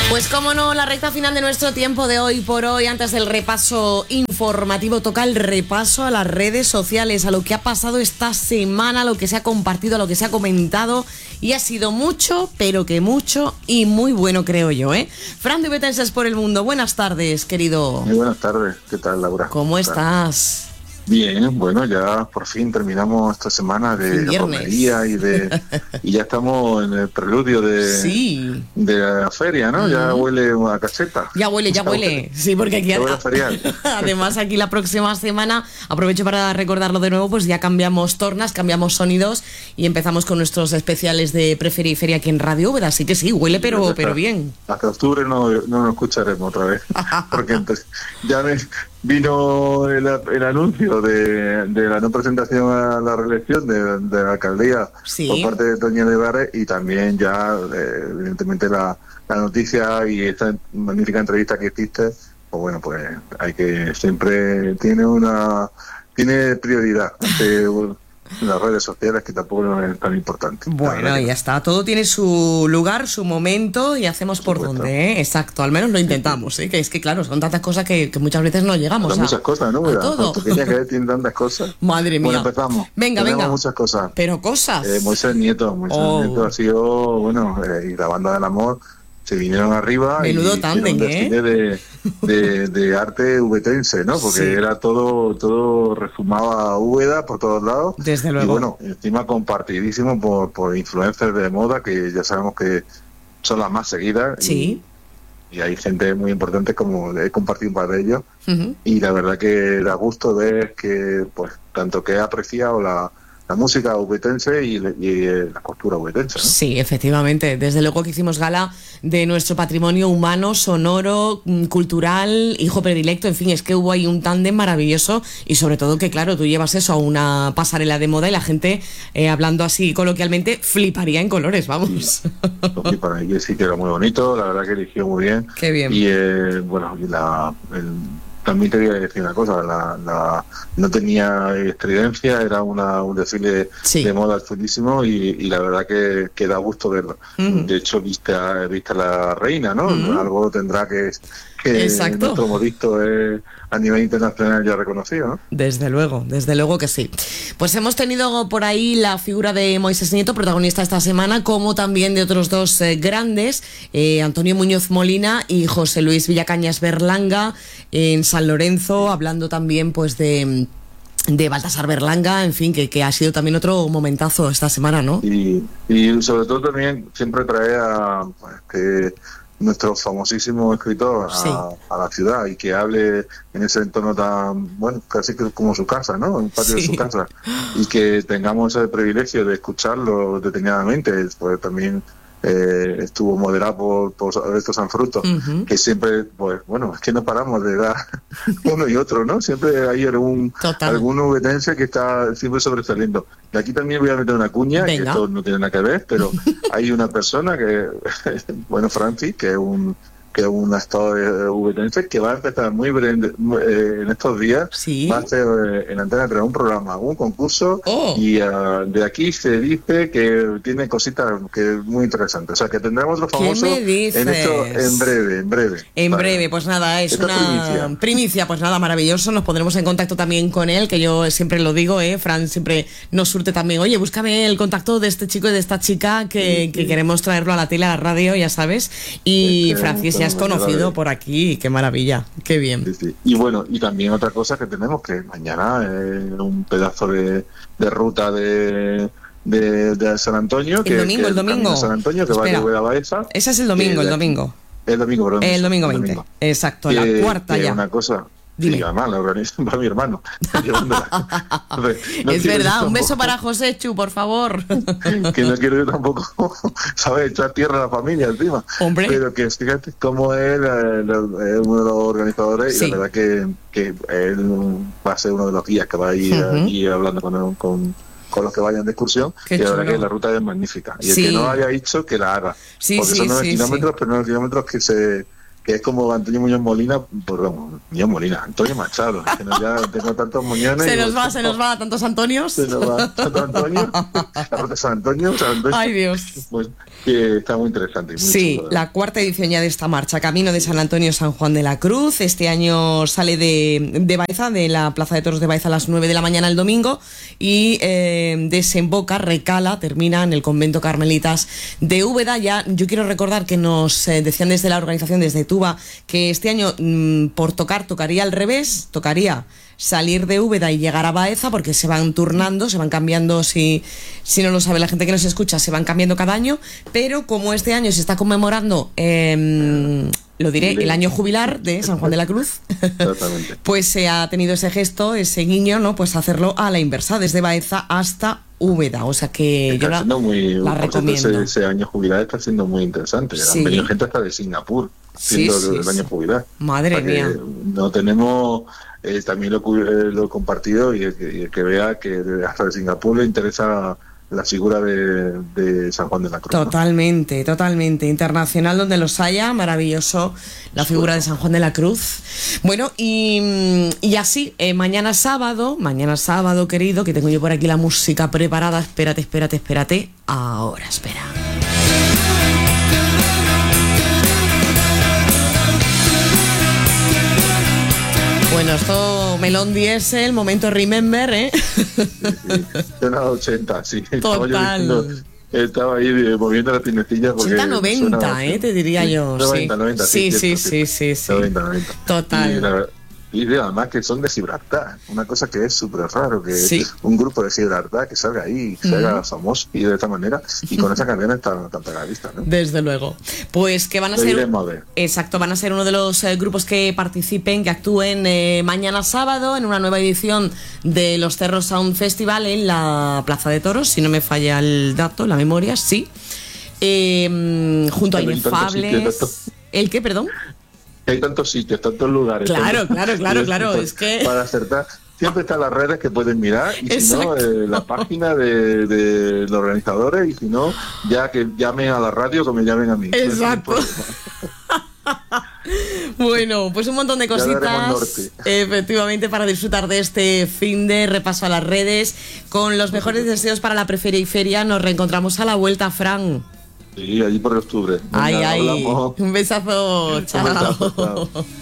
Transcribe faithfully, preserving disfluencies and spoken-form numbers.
Pues cómo no, la recta final de nuestro tiempo de hoy por hoy, antes del repaso informativo, toca el repaso a las redes sociales, a lo que ha pasado esta semana, a lo que se ha compartido, a lo que se ha comentado, y ha sido mucho, pero que mucho y muy bueno, creo yo, ¿eh? Fran de Ubetenses por el Mundo, buenas tardes, querido. Muy buenas tardes, ¿qué tal, Laura? ¿Cómo estás? Bien, bueno, ya por fin terminamos esta semana de romería y de y ya estamos en el preludio de, sí. de la feria, ¿no? Uh-huh. Ya huele a cacheta. Ya huele, ya huele. Sí, porque aquí huele ferial. Además aquí la próxima semana, aprovecho para recordarlo de nuevo, pues ya cambiamos tornas, cambiamos sonidos y empezamos con nuestros especiales de Preferia y Feria aquí en Radio Úbeda, así que sí, huele pero, hasta, pero bien. Hasta octubre no, no nos escucharemos otra vez, porque entonces ya me... Vino el, el anuncio de, de la no presentación a la reelección de, de la alcaldía sí. por parte de Toño de Barre, y también ya eh, evidentemente la, la noticia y esta magnífica entrevista que hiciste, pues bueno, pues hay que siempre tiene una tiene prioridad ante las redes sociales, que tampoco es tan importante. Bueno, ya está, todo tiene su lugar, su momento, y hacemos por donde, ¿eh? Exacto, al menos lo intentamos, ¿eh? Que es que claro, son tantas cosas que, que muchas veces no llegamos a... muchas cosas, ¿no? A todo. Pequeña que tiene tantas cosas. Madre mía. Bueno, empezamos. Venga, Tenemos venga. muchas cosas. Pero cosas. Eh, Moisés Nieto, Moisés oh. Nieto ha sido, bueno, eh, y la banda del amor se vinieron arriba. Menudo y tándem, un ¿eh? De, de, de arte ubetense, ¿no? Porque sí. era todo, todo resumaba a Úbeda por todos lados. Desde luego. Y bueno, encima compartidísimo por, por influencers de moda, que ya sabemos que son las más seguidas. Sí. Y, y hay gente muy importante, como he compartido un par de ellos. Uh-huh. Y la verdad que da gusto ver que, pues, tanto que he apreciado la... la música ubetense y, y la cultura ubetense, ¿no? Sí, efectivamente. Desde luego que hicimos gala de nuestro patrimonio humano, sonoro, cultural, hijo predilecto, en fin, es que hubo ahí un tándem maravilloso, y sobre todo que, claro, tú llevas eso a una pasarela de moda y la gente, eh, hablando así coloquialmente, fliparía en colores, vamos. Sí, para mí sí que era muy bonito, la verdad que eligió muy bien. Qué bien. Y, eh, bueno, y la... El, también quería decir una cosa, la, la, no tenía estridencia, era una, un desfile sí. de moda chulísimo, y, y la verdad que, que da gusto verlo. Uh-huh. De hecho, viste a, viste a la reina, ¿no? Uh-huh. Algo tendrá que, que nuestro modisto es a nivel internacional ya reconocido, ¿no? Desde luego, desde luego que sí. Pues hemos tenido por ahí la figura de Moisés Nieto, protagonista esta semana, como también de otros dos eh, grandes, eh, Antonio Muñoz Molina y José Luis Villacañas Berlanga, en San Lorenzo, hablando también pues de... de Baltasar Berlanga, en fin, que, que ha sido también otro momentazo esta semana, ¿no? Y, y sobre todo también siempre trae a pues, que nuestro famosísimo escritor a, sí. a la ciudad, y que hable en ese entorno tan, bueno, casi como su casa, ¿no? En el patio sí. de su casa, y que tengamos ese privilegio de escucharlo detenidamente, pues también Eh, estuvo moderado por, por Alberto Sanfruto, uh-huh. que siempre, pues bueno, es que no paramos de dar uno y otro, ¿no? Siempre hay algún algún ubetense que está siempre sobresaliendo. Y aquí también voy a meter una cuña, Venga. que esto no tiene nada que ver, pero hay una persona que, bueno, Francis, que es un que es un actor ubetense, que va a empezar muy breve, eh, en estos días, ¿Sí? va a hacer eh, en Antena tres un programa, un concurso, oh. y uh, de aquí se dice que tiene cositas que es muy interesantes. O sea, que tendremos los famosos en esto en breve, en breve. En vale. breve, pues nada, es Esta una primicia. primicia, pues nada, maravilloso. Nos pondremos en contacto también con él, que yo siempre lo digo, eh, Fran siempre nos surte también, oye, búscame el contacto de este chico y de esta chica que, sí, que sí. queremos traerlo a la tele, a la radio, ya sabes. Y este, Francis, ya has conocido por aquí, qué maravilla, qué bien. Sí, sí. Y bueno, y también otra cosa que tenemos, que mañana eh, un pedazo de, de ruta de, de, de San Antonio, el que, domingo, que el domingo, San Antonio, que Espera. va de Úbeda a Baeza. Ese es el domingo, eh, el domingo. El domingo, perdón. El domingo el veinte, domingo. exacto, que, la cuarta que ya. Una cosa. Dime. Sí, además la organiza para mi hermano. Ver, no es verdad, un tampoco, beso para José Chu, por favor. Que no quiero yo tampoco, ¿sabes? Echar tierra a la familia encima. Hombre. Pero que fíjate cómo él es uno de los organizadores, sí. y la verdad que, que él va a ser uno de los guías que va a ir uh-huh. allí hablando con, con, con los que vayan de excursión. Qué y la chulo. verdad que la ruta es magnífica. Y sí. el que no haya hecho, que la haga. Sí, Porque sí, son nueve sí, kilómetros, sí. pero nueve kilómetros que se... que es como Antonio Muñoz Molina, perdón, Muñoz Molina, Antonio Machado, que no, ya tengo tantos muñones. Se nos y, va, oh, se nos va, tantos Antonios. Se nos va, Santo Antonio, la ruta de San Antonio, San Antonio. Ay, Dios. Pues que está muy interesante. Muy sí, chulo, la cuarta edición ya de esta marcha, Camino de San Antonio San Juan de la Cruz. Este año sale de, de Baeza, de la Plaza de Toros de Baeza a las nueve de la mañana el domingo y eh, desemboca, recala, termina en el convento Carmelitas de Úbeda. Ya yo quiero recordar que nos eh, decían desde la organización, desde Tuba, que este año mmm, por tocar, tocaría al revés, tocaría salir de Úbeda y llegar a Baeza, porque se van turnando, se van cambiando, si, si no lo sabe la gente que nos escucha, se van cambiando cada año, pero como este año se está conmemorando, eh, lo diré, el año jubilar de San Juan de la Cruz, pues se ha tenido ese gesto, ese guiño, ¿no? Pues hacerlo a la inversa, desde Baeza hasta Úbeda, o sea que está yo la, muy, la recomiendo. Ese, ese año jubilar está siendo muy interesante, sí. Han venido gente hasta de Singapur, siendo sí, sí, el, el año jubilar. Madre mía. No tenemos... Eh, también lo, eh, lo he compartido y el que, y el que vea que hasta de Singapur le interesa la figura de, de San Juan de la Cruz. Totalmente, ¿no? Totalmente. Internacional donde los haya, maravilloso la figura de San Juan de la Cruz. Bueno, y, y así, eh, mañana sábado, mañana sábado, querido, que tengo yo por aquí la música preparada. Espérate, espérate, espérate. Ahora, espera. Bueno, esto Melón Diesel, momento Remember, ¿eh? Sí, sí. De los ochenta, sí. Total. Estaba, diciendo, estaba ahí moviendo las pinecillas. ochenta noventa, ¿eh? Te diría sí, yo. noventa, sí. noventa, sí, sí, sí, sí, sí, sí. noventa, noventa. Total. Y, la, y además que son de Gibraltar, una cosa que es súper raro, que sí. un grupo de Gibraltar que salga ahí, que se haga uh-huh. famoso y de esta manera, y con esa canción tan, tan pegadista, ¿no? Desde luego. Pues que van a Lo ser... iremos a ver. Exacto, van a ser uno de los eh, grupos que participen, que actúen eh, mañana sábado en una nueva edición de los Cerros Sound Festival en la Plaza de Toros, si no me falla el dato, la memoria, sí. Eh, junto a Inefables... ¿El qué, perdón? Hay tantos sitios, tantos lugares. Claro, tantos, claro, claro, claro. Es que... Para acertar, siempre están las redes que pueden mirar y Exacto. si no, eh, la página de, de los organizadores y si no, ya que llamen a la radio que me llamen a mí. Exacto. Bueno, pues un montón de cositas, efectivamente, para disfrutar de este fin de repaso a las redes. Con los mejores deseos para la Preferiferia, nos reencontramos a la vuelta, Fran. Sí, allí por octubre. Ay, ay. Un besazo. Chao. Un besazo, chao.